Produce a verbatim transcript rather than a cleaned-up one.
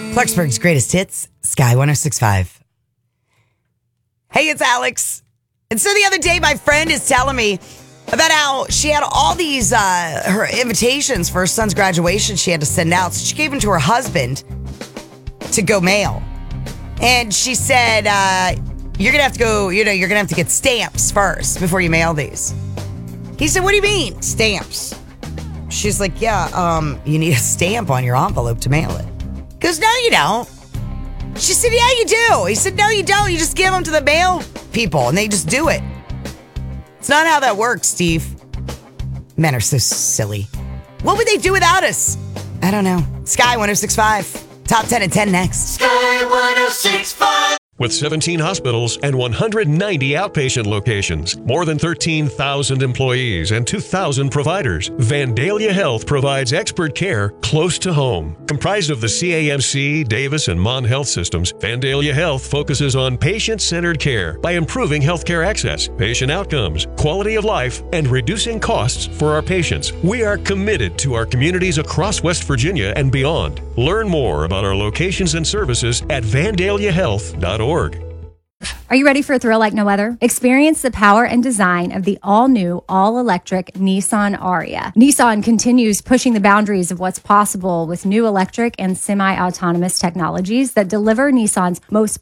Clarksburg's greatest hits, Sky one oh six point five. Hey, it's Alex. And so the other day, my friend is telling me about how she had all these, uh, her invitations for her son's graduation she had to send out. So she gave them to her husband to go mail. And she said, uh, you're going to have to go, you know, you're going to have to get stamps first before you mail these. He said, what do you mean, stamps? She's like, yeah, um, you need a stamp on your envelope to mail it. He goes, no, you don't. She said, yeah, you do. He said, no, you don't. You just give them to the mail people and they just do it. It's not how that works, Steve. Men are so silly. What would they do without us? I don't know. Sky one oh six point five. Top ten at ten next. Sky one oh six point five. With seventeen hospitals and one hundred ninety outpatient locations, more than thirteen thousand employees, and two thousand providers, Vandalia Health provides expert care close to home. Comprised of the C A M C, Davis, and Mon Health systems, Vandalia Health focuses on patient-centered care by improving healthcare access, patient outcomes, quality of life, and reducing costs for our patients. We are committed to our communities across West Virginia and beyond. Learn more about our locations and services at vandalia health dot org. Are you ready for a thrill like no other? Experience the power and design of the all-new, all-electric Nissan Ariya. Nissan continues pushing the boundaries of what's possible with new electric and semi-autonomous technologies that deliver Nissan's most